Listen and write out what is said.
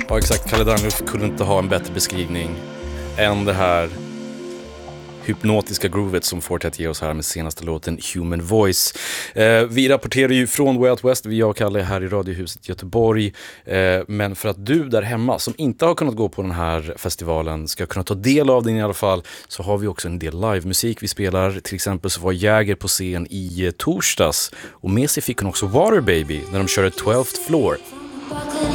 Ja, exakt. Kalle Danglöf kunde inte ha en bättre beskrivning än det här hypnotiska groovet som Fortet ger oss här med senaste låten Human Voice. Vi rapporterar ju från Way Out West, jag och Kalle här i Radiohuset i Göteborg. Men för att du där hemma som inte har kunnat gå på den här festivalen ska kunna ta del av den i alla fall, så har vi också en del livemusik vi spelar. Till exempel så var Jäger på scen i torsdags och med sig fick hon också Water Baby när de körde 12th Floor.